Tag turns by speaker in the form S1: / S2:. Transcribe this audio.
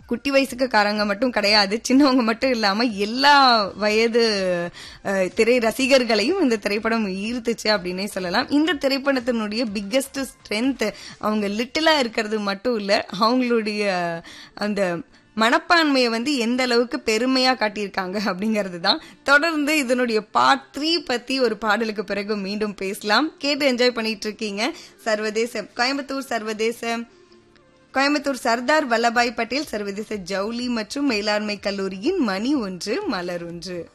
S1: குட்டி வயசுக்காரங்க மட்டும் கிடையாது, சின்னவங்க மட்டும் இல்லாம எல்லா வயது திரை ரசிகர்களையும் இந்த திரைப்படம் ஈர்த்துச்சு அப்படின்னே சொல்லலாம். இந்த திரைப்படத்தினுடைய பிக்கெஸ்ட் ஸ்ட்ரென்த் அவங்க லிட்டிலா இருக்கிறது மட்டும் இல்ல, அவங்களுடைய அந்த மனப்பான்மையை எந்த அளவுக்கு பெருமையா காட்டியிருக்காங்க அப்படிங்கிறது தான். தொடர்ந்து இதனுடைய பார்ட் 3 பத்தி ஒரு பாடலுக்கு பிறகு மீண்டும் பேசலாம். கேட்டு என்ஜாய் பண்ணிட்டு இருக்கீங்க கோயம்புத்தூர் சர்தார் வல்லபாய் பட்டேல் சர்வதேச ஜவுளி மற்றும் மேலாண்மை கல்லூரியின் மணி ஒன்று மலர் ஒன்று.